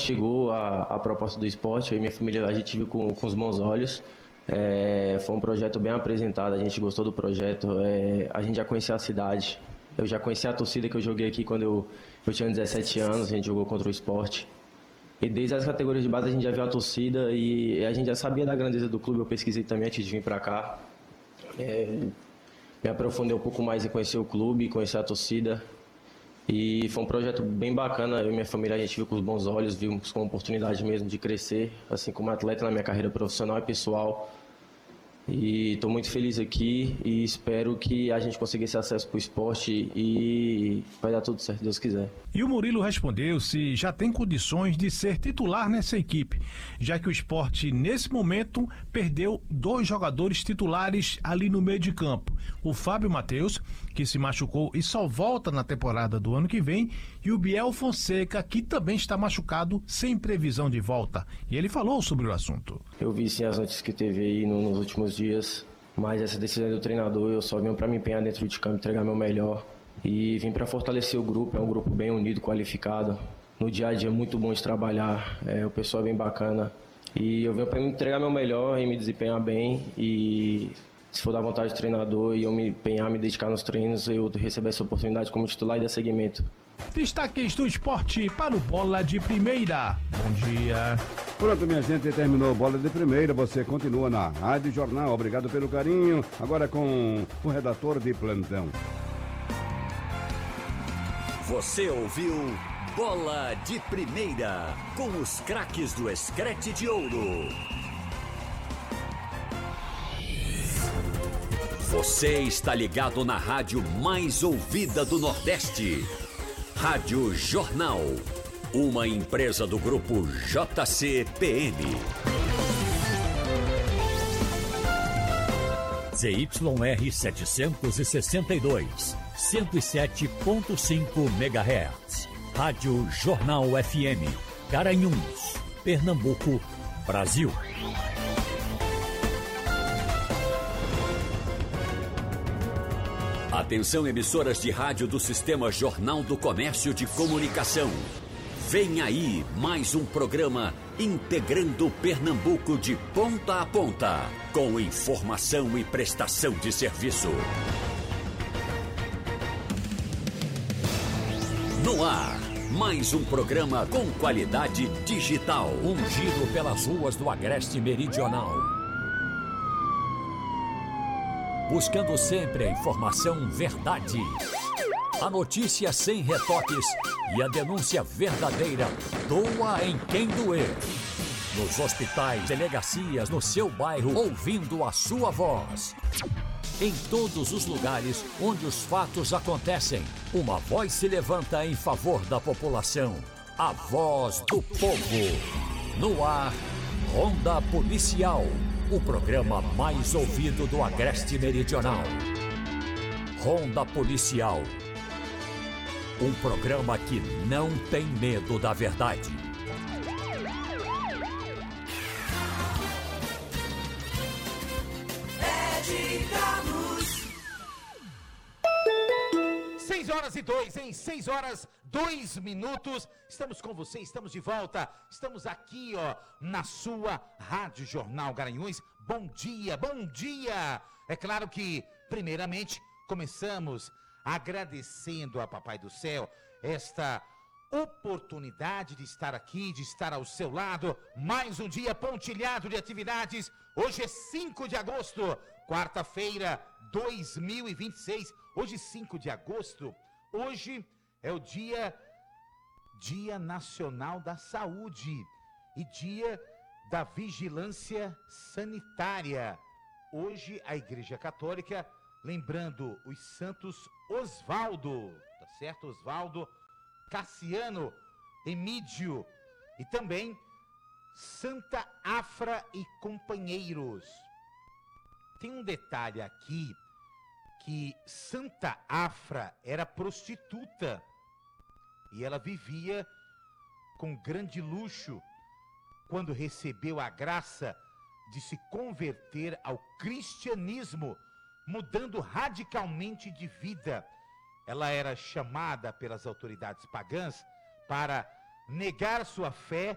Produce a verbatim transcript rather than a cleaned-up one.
chegou a, a proposta do esporte, eu e minha família, a gente viu com, com os bons olhos. É, foi um projeto bem apresentado, a gente gostou do projeto, é, a gente já conhecia a cidade, eu já conhecia a torcida que eu joguei aqui quando eu, eu tinha dezessete anos, a gente jogou contra o Sport. E desde as categorias de base a gente já viu a torcida e a gente já sabia da grandeza do clube, eu pesquisei também antes de vir para cá. É, me aprofundei um pouco mais em conhecer o clube, conhecer a torcida. E foi um projeto bem bacana, eu e minha família a gente viu com os bons olhos, vimos com a oportunidade mesmo de crescer, assim como atleta na minha carreira profissional e pessoal. E estou muito feliz aqui e espero que a gente consiga esse acesso para o esporte e vai dar tudo certo, se Deus quiser. E o Murilo respondeu se já tem condições de ser titular nessa equipe, já que o Sport, nesse momento, perdeu dois jogadores titulares ali no meio de campo. O Fábio Matheus, que se machucou e só volta na temporada do ano que vem, e o Biel Fonseca, que também está machucado, sem previsão de volta. E ele falou sobre o assunto. Eu vi sim as notícias que teve aí nos últimos dias, mas essa decisão do treinador, eu só vim para me empenhar dentro de campo, entregar meu melhor e vim para fortalecer o grupo. É um grupo bem unido, qualificado, no dia a dia muito bom de trabalhar, é, o pessoal é bem bacana e eu venho para me entregar meu melhor e me desempenhar bem e se for da vontade do treinador e eu me empenhar, me dedicar nos treinos, eu receber essa oportunidade como titular e dar seguimento. Destaques do esporte para o Bola de Primeira. Bom dia. Pronto, minha gente, terminou Bola de Primeira. Você continua na Rádio Jornal. Obrigado pelo carinho. Agora com o redator de plantão. Você ouviu Bola de Primeira com os craques do Escrete de Ouro. Você está ligado na rádio mais ouvida do Nordeste. Rádio Jornal, uma empresa do grupo J C P M. Z Y R setecentos e sessenta e dois, cento e sete ponto cinco megahertz. Rádio Jornal F M, Garanhuns, Pernambuco, Brasil. Atenção, emissoras de rádio do Sistema Jornal do Comércio de Comunicação. Vem aí mais um programa integrando Pernambuco de ponta a ponta, com informação e prestação de serviço. No ar, mais um programa com qualidade digital. Um giro pelas ruas do Agreste Meridional. Buscando sempre a informação verdade, a notícia sem retoques e a denúncia verdadeira, doa em quem doer. Nos hospitais, delegacias, no seu bairro, ouvindo a sua voz. Em todos os lugares onde os fatos acontecem, uma voz se levanta em favor da população. A voz do povo. No ar, Ronda Policial. O programa mais ouvido do Agreste Meridional. Ronda Policial. Um programa que não tem medo da verdade. seis horas e dois, em seis horas, dois minutos. Estamos com você, estamos de volta. Estamos aqui, ó, na sua Rádio Jornal Garanhuns. Bom dia, bom dia. É claro que, primeiramente, começamos agradecendo a Papai do Céu esta oportunidade de estar aqui, de estar ao seu lado. Mais um dia pontilhado de atividades. Hoje é cinco de agosto, quarta-feira, dois mil e vinte e seis. Hoje, cinco de agosto, hoje é o dia, dia Nacional da Saúde e dia da Vigilância Sanitária. Hoje, a Igreja Católica, lembrando os santos Osvaldo, tá certo? Osvaldo, Cassiano, Emídio e também Santa Afra e companheiros. Tem um detalhe aqui, que Santa Afra era prostituta e ela vivia com grande luxo quando recebeu a graça de se converter ao cristianismo, mudando radicalmente de vida. Ela era chamada pelas autoridades pagãs para negar sua fé